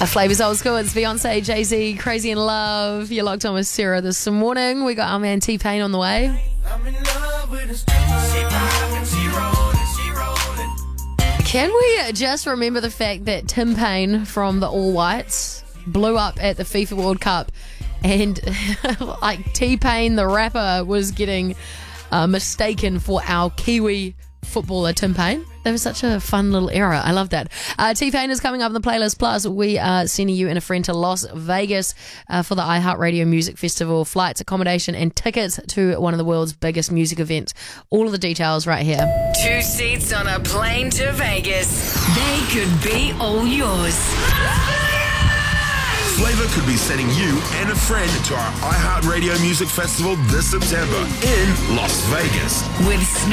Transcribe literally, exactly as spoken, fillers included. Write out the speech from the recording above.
A Flavors Old School, it's Beyonce, Jay-Z, Crazy in Love. You're locked on with Sarah this morning. We got our man T-Pain on the way. I'm in love with a stripper. She poppin', she rollin', she rollin'. Can we just remember the fact that Tim Payne from the All Whites blew up at the FIFA World Cup, and like T-Pain, the rapper, was getting uh, mistaken for our Kiwi footballer Tim Payne? That was such a fun little era. I love that. Uh, T-Pain is coming up in the playlist. Plus, we are sending you and a friend to Las Vegas uh, for the iHeartRadio Music Festival. Flights, accommodation, and tickets to one of the world's biggest music events. All of the details right here. Two seats on a plane to Vegas. They could be all yours. Flavour could be sending you and a friend to our iHeartRadio Music Festival this September in Las Vegas. With